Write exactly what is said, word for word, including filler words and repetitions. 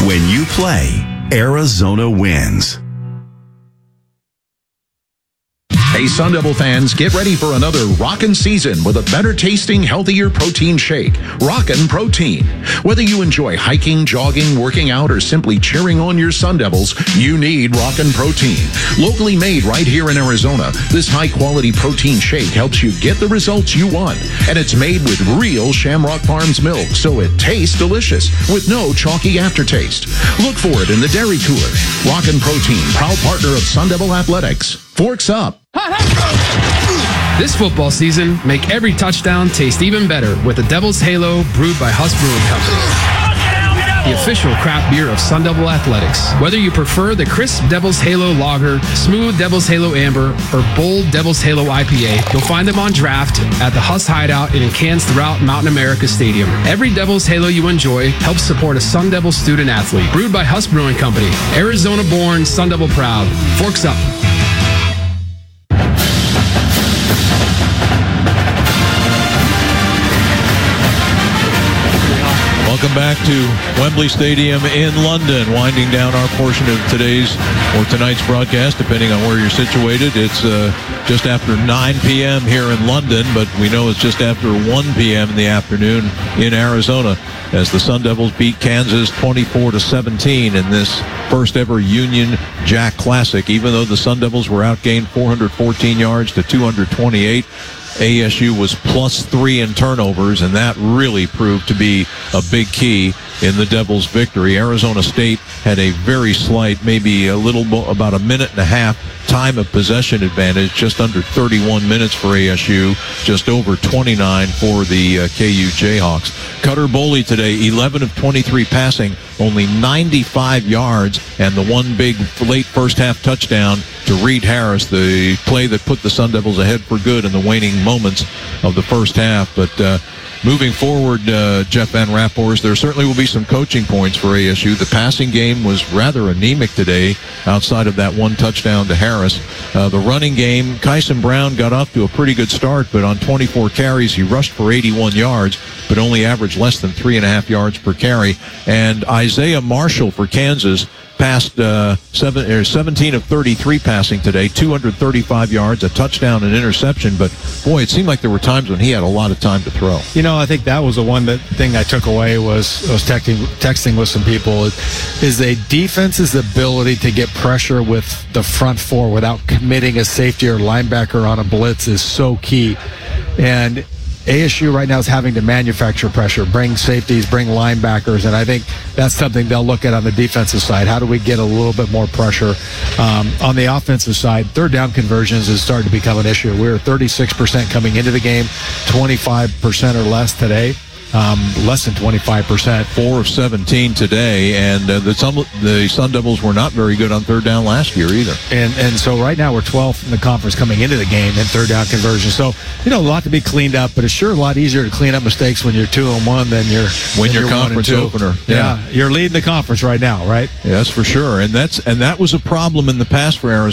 When you play, Arizona wins. Hey, Sun Devil fans, get ready for another rockin' season with a better tasting, healthier protein shake. Rockin' Protein. Whether you enjoy hiking, jogging, working out, or simply cheering on your Sun Devils, you need Rockin' Protein. Locally made right here in Arizona, this high-quality protein shake helps you get the results you want. And it's made with real Shamrock Farms milk, so it tastes delicious with no chalky aftertaste. Look for it in the dairy cooler. Rockin' Protein, proud partner of Sun Devil Athletics. Forks up. This football season, make every touchdown taste even better with the Devil's Halo brewed by Huss Brewing Company, the official craft beer of Sun Devil Athletics. Whether you prefer the crisp Devil's Halo Lager, smooth Devil's Halo Amber, or bold Devil's Halo I P A, you'll find them on draft at the Huss Hideout and in cans throughout Mountain America Stadium. Every Devil's Halo you enjoy helps support a Sun Devil student athlete. Brewed by Huss Brewing Company. Arizona-born, Sun Devil proud. Forks up. Welcome back to Wembley Stadium in London, winding down our portion of today's or tonight's broadcast, depending on where you're situated. It's uh, just after nine p.m. here in London, but we know it's just after one p.m. in the afternoon in Arizona as the Sun Devils beat Kansas twenty-four to seventeen in this first ever Union Jack Classic. Even though the Sun Devils were outgained four hundred fourteen yards to two hundred twenty-eight, A S U was plus three in turnovers, and that really proved to be a big key in the Devils' victory. Arizona State had a very slight, maybe a little mo- about a minute and a half time of possession advantage, just under thirty-one minutes for A S U, just over twenty-nine for the uh, K U Jayhawks. Cutter Boley today, eleven of twenty-three passing, only ninety-five yards, and the one big late first half touchdown to Reed Harris, the play that put the Sun Devils ahead for good in the waning moments of the first half. But uh, moving forward, uh, Jeff Van Rapport, there certainly will be some coaching points for A S U. The passing game was rather anemic today outside of that one touchdown to Harris. Uh, the running game, Kyson Brown got off to a pretty good start, but on twenty-four carries, he rushed for eighty-one yards, but only averaged less than three and a half yards per carry. And Isaiah Marshall for Kansas passed uh, seven, or seventeen of thirty-three passing today, two hundred thirty-five yards, a touchdown, and interception. But, boy, it seemed like there were times when he had a lot of time to throw. You know, I think that was the one that thing I took away was, was texting, texting with some people, is a defense's ability to get pressure with the front four without committing a safety or linebacker on a blitz is so key. And A S U right now is having to manufacture pressure, bring safeties, bring linebackers, and I think that's something they'll look at on the defensive side. How do we get a little bit more pressure? Um, on the offensive side, third down conversions is starting to become an issue. We were thirty-six percent coming into the game, twenty-five percent or less today. Um, less than twenty-five percent. Four of seventeen today, and uh, the, Sun, the Sun Devils were not very good on third down last year either. And and so right now we're twelfth in the conference coming into the game in third down conversion. So, you know, a lot to be cleaned up, but it's sure a lot easier to clean up mistakes when you're two and one than you're when than your you're conference opener. Yeah. yeah, you're leading the conference right now, right? Yes, for sure. And that's and that was a problem in the past for Arizona.